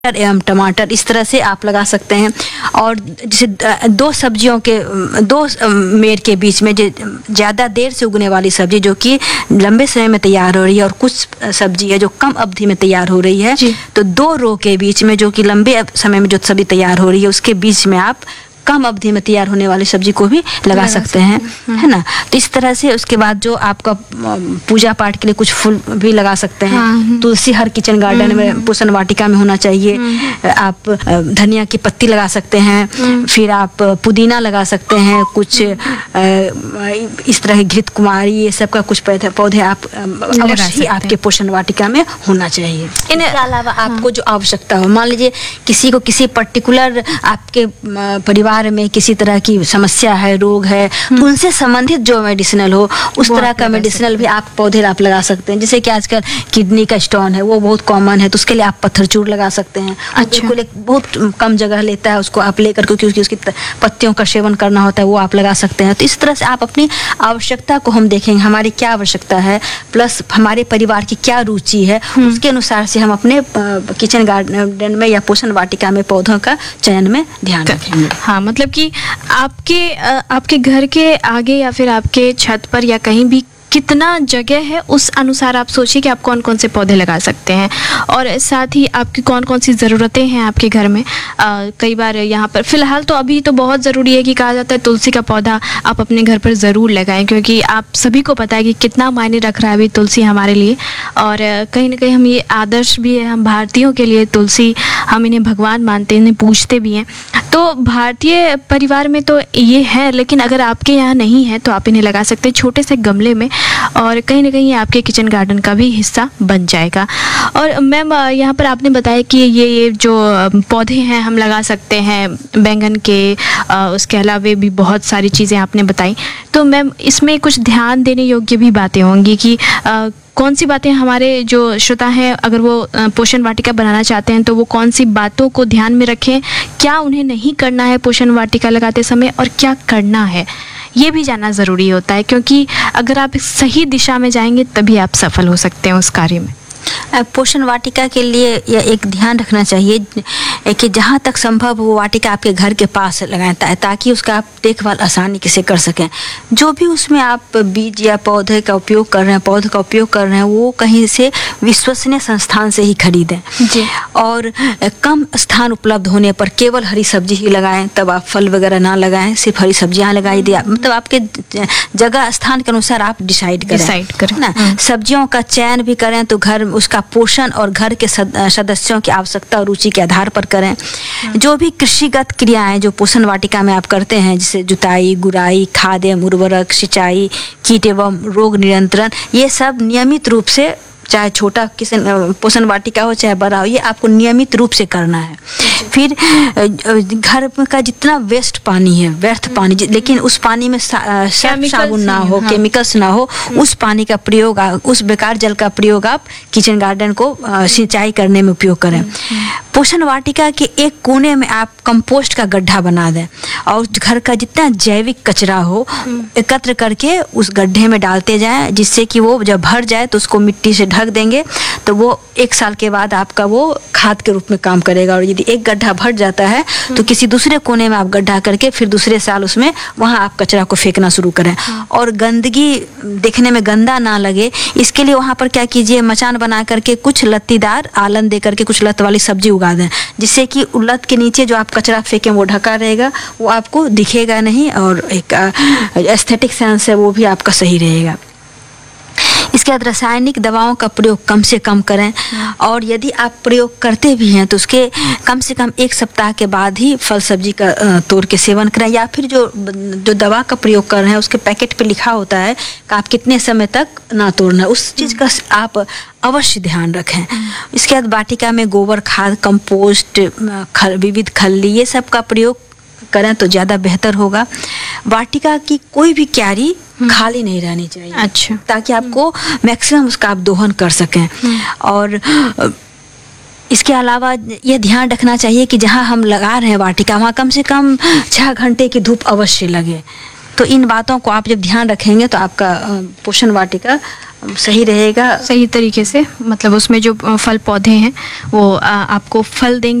एवं टमाटर, इस तरह से आप लगा सकते हैं। और जैसे दो सब्जियों के दो मेड़ के बीच में जो ज़्यादा देर से उगने वाली सब्जी जो कि लंबे समय में तैयार हो रही है और कुछ सब्जी है जो कम अवधि में तैयार हो रही है, तो दो रो के बीच में जो कि लंबे समय में जो सब्जी तैयार हो रही है उसके बीच में आप कम अवधि में तैयार होने वाली सब्जी को भी लगा सकते हैं, है ना। तो इस तरह से उसके बाद जो आपका पूजा पाठ के लिए कुछ फूल भी लगा सकते हैं। तुलसी हर किचन गार्डन में, पोषण वाटिका में होना चाहिए। आप धनिया की पत्ती लगा सकते हैं, फिर आप पुदीना लगा सकते हैं, कुछ इस तरह की घृत कुमारी, ये सब का कुछ पौधे आप अवश्य आपके पोषण वाटिका में होना चाहिए। इनके अलावा आपको जो आवश्यकता हो, मान लीजिए किसी को किसी पर्टिकुलर आपके परिवार में किसी तरह की समस्या है, रोग है, तो उनसे संबंधित जो मेडिसिनल हो उस तरह का मेडिसिनल भी आप पौधे आप लगा सकते हैं। जैसे कि आजकल किडनी का स्टोन है वो बहुत कॉमन है, तो उसके लिए आप पत्थरचूर लगा सकते हैं। बिल्कुल बहुत कम जगह लेता है, उसको आप लेकर क्योंकि उसकी पत्तियों का सेवन करना होता है, वो आप लगा सकते हैं। तो इस तरह से आप अपनी आवश्यकता को हम देखेंगे, हमारी क्या आवश्यकता है प्लस हमारे परिवार की क्या रुचि है, उसके अनुसार से हम अपने किचन गार्डन में या पोषण वाटिका में पौधों का चयन में ध्यान रखेंगे। हाँ, मतलब कि आपके घर के आगे या फिर आपके छत पर या कहीं भी कितना जगह है उस अनुसार आप सोचिए कि आप कौन कौन से पौधे लगा सकते हैं, और साथ ही आपकी कौन कौन सी ज़रूरतें हैं आपके घर में। कई बार यहाँ पर फ़िलहाल तो अभी तो बहुत ज़रूरी है कि कहा जाता है तुलसी का पौधा आप अपने घर पर ज़रूर लगाएं, क्योंकि आप सभी को पता है कि कितना मायने रख रहा है अभी तुलसी हमारे लिए। और कहीं ना कहीं हम ये आदर्श भी है, हम भारतीयों के लिए तुलसी, हम इन्हें भगवान मानते हैं, इन्हें पूजते भी हैं। तो भारतीय परिवार में तो ये है, लेकिन अगर आपके यहाँ नहीं है तो आप इन्हें लगा सकते हैं छोटे से गमले में, और कहीं ना कहीं आपके किचन गार्डन का भी हिस्सा बन जाएगा। और मैम यहाँ पर आपने बताया कि ये जो पौधे हैं हम लगा सकते हैं बैंगन के, उसके अलावा भी बहुत सारी चीज़ें आपने बताई। तो मैम इसमें कुछ ध्यान देने योग्य भी बातें होंगी कि कौन सी बातें हमारे जो श्रोता हैं अगर वो पोषण वाटिका बनाना चाहते हैं तो वो कौन सी बातों को ध्यान में रखें, क्या उन्हें नहीं करना है पोषण वाटिका लगाते समय और क्या करना है, ये भी जानना ज़रूरी होता है, क्योंकि अगर आप सही दिशा में जाएंगे तभी आप सफल हो सकते हैं उस कार्य में। पोषण वाटिका के लिए यह एक ध्यान रखना चाहिए कि जहाँ तक संभव वो वाटिका आपके घर के पास लगाएं, ताकि उसका आप देखभाल आसानी से कर सकें। जो भी उसमें आप बीज या पौधे का उपयोग कर रहे हैं वो कहीं से विश्वसनीय संस्थान से ही खरीदें जी। और कम स्थान उपलब्ध होने पर केवल हरी सब्जी ही लगाएं, तब आप फल वगैरह ना लगाएं, सिर्फ हरी सब्जियाँ लगाई दिया, मतलब आपके जगह स्थान के अनुसार आप डिसाइड करें ना। सब्जियों का चयन भी करें तो घर उसका पोषण और घर के सदस्यों की आवश्यकता और रुचि के आधार पर करें। जो भी कृषिगत क्रियाएं जो पोषण वाटिका में आप करते हैं, जैसे जुताई, गुड़ाई, खाद एवं उर्वरक, सिंचाई, कीट एवं रोग नियंत्रण, ये सब नियमित रूप से, चाहे छोटा पोषण वाटिका हो चाहे बड़ा हो, ये आपको नियमित रूप से करना है। फिर घर का जितना वेस्ट पानी है, व्यर्थ पानी, लेकिन उस पानी में सर्फ साबुन ना हो, केमिकल्स ना हो, उस पानी का प्रयोग, उस बेकार जल का प्रयोग आप किचन गार्डन को सिंचाई करने में उपयोग करें। पोषण वाटिका के एक कोने में आप कंपोस्ट का गड्ढा बना दें और घर का जितना जैविक कचरा हो एकत्र करके उस गड्ढे में डालते जाएं, जिससे कि वो जब भर जाए तो उसको मिट्टी से ढक देंगे, तो वो 1 साल के बाद आपका वो खाद के रूप में काम करेगा। और यदि एक गड्ढा भर जाता है तो किसी दूसरे कोने में आप गड्ढा करके फिर दूसरे साल उसमें वहाँ आप कचरा को फेंकना शुरू करें। और गंदगी देखने में गंदा ना लगे, इसके लिए वहाँ पर क्या कीजिए, मचान बना करके कुछ लत्तीदार आलन दे करके कुछ लत वाली सब्जी उगा दें, जिससे कि लत के नीचे जो आप कचरा फेंकें वो ढका रहेगा, वो आपको दिखेगा नहीं, और एक एस्थेटिक सेंस है वो भी आपका सही रहेगा। इसके बाद रासायनिक दवाओं का प्रयोग कम से कम करें, और यदि आप प्रयोग करते भी हैं तो उसके कम से कम 1 सप्ताह के बाद ही फल सब्जी का तोड़ के सेवन करें, या फिर जो दवा का प्रयोग कर रहे हैं उसके पैकेट पे लिखा होता है कि आप कितने समय तक ना तोड़ना, उस चीज़ का आप अवश्य ध्यान रखें। इसके बाद वाटिका में गोबर खाद, कंपोस्ट, विविध खल्ली, ये सब का प्रयोग करें तो ज़्यादा बेहतर होगा। वाटिका की कोई भी क्यारी खाली नहीं रहनी चाहिए, अच्छा, ताकि आपको मैक्सिमम उसका आप दोहन कर सकें। और इसके अलावा ये ध्यान रखना चाहिए कि जहाँ हम लगा रहे हैं वाटिका, वहाँ कम से कम 6 घंटे की धूप अवश्य लगे। तो इन बातों को आप जब ध्यान रखेंगे तो आपका पोषण वाटिका सही रहेगा। सही तरीके से, मतलब उसमें जो फल पौधे हैं वो आपको फल देंगे